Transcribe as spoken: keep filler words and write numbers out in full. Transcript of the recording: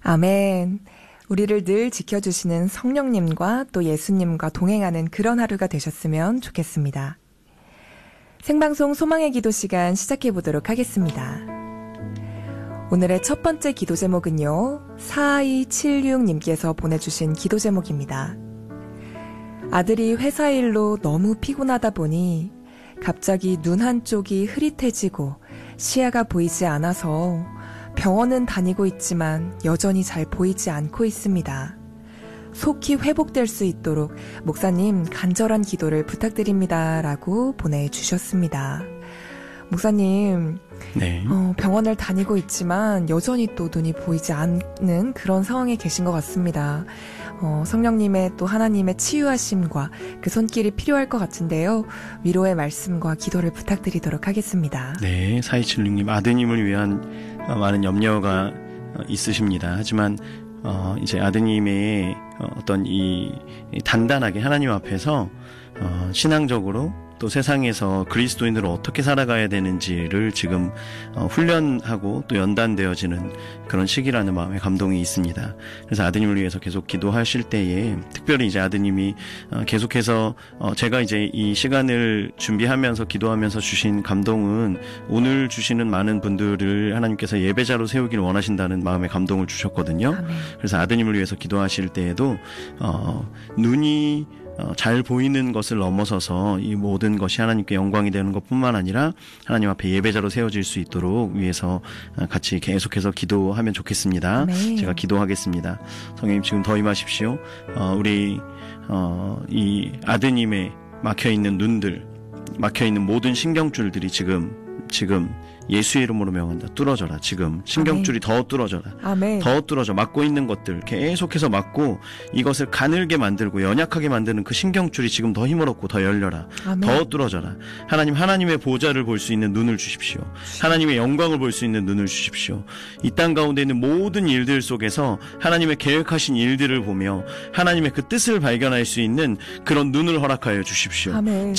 아멘. 우리를 늘 지켜주시는 성령님과 또 예수님과 동행하는 그런 하루가 되셨으면 좋겠습니다. 생방송 소망의 기도 시간 시작해 보도록 하겠습니다. 오늘의 첫 번째 기도 제목은요, 사이칠육 님께서 보내주신 기도 제목입니다. 아들이 회사 일로 너무 피곤하다 보니 갑자기 눈 한쪽이 흐릿해지고 시야가 보이지 않아서 병원은 다니고 있지만 여전히 잘 보이지 않고 있습니다. 속히 회복될 수 있도록 목사님 간절한 기도를 부탁드립니다. 라고 보내주셨습니다. 목사님, 네. 어, 병원을 다니고 있지만 여전히 또 눈이 보이지 않는 그런 상황에 계신 것 같습니다. 어, 성령님의 또 하나님의 치유하심과 그 손길이 필요할 것 같은데요. 위로의 말씀과 기도를 부탁드리도록 하겠습니다. 네, 사이칠육 님 아드님을 위한 많은 염려가 있으십니다. 하지만 어, 이제 아드님의 어떤 이 단단하게 하나님 앞에서 어, 신앙적으로 또 세상에서 그리스도인으로 어떻게 살아가야 되는지를 지금 어, 훈련하고 또 연단되어지는 그런 시기라는 마음에 감동이 있습니다. 그래서 아드님을 위해서 계속 기도하실 때에 특별히 이제 아드님이 어, 계속해서 어, 제가 이제 이 시간을 준비하면서 기도하면서 주신 감동은 오늘 주시는 많은 분들을 하나님께서 예배자로 세우기를 원하신다는 마음에 감동을 주셨거든요. 아멘. 그래서 아드님을 위해서 기도하실 때에도 어, 눈이 어, 잘 보이는 것을 넘어서서 이 모든 것이 하나님께 영광이 되는 것뿐만 아니라 하나님 앞에 예배자로 세워질 수 있도록 위해서 같이 계속해서 기도하면 좋겠습니다. 네. 제가 기도하겠습니다. 성령님 지금 더 임하십시오. 어, 우리 어, 이 아드님의 막혀있는 눈들, 막혀있는 모든 신경줄들이 지금 지금 예수의 이름으로 명한다. 뚫어져라. 지금 신경줄이 더 뚫어져라. 아멘. 더 뚫어져. 막고 있는 것들 계속해서 막고 이것을 가늘게 만들고 연약하게 만드는 그 신경줄이 지금 더 힘을 얻고 더 열려라. 아멘. 더 뚫어져라. 하나님 하나님의 보좌를 볼 수 있는 눈을 주십시오. 하나님의 영광을 볼 수 있는 눈을 주십시오. 이 땅 가운데 있는 모든 일들 속에서 하나님의 계획하신 일들을 보며 하나님의 그 뜻을 발견할 수 있는 그런 눈을 허락하여 주십시오. 아멘.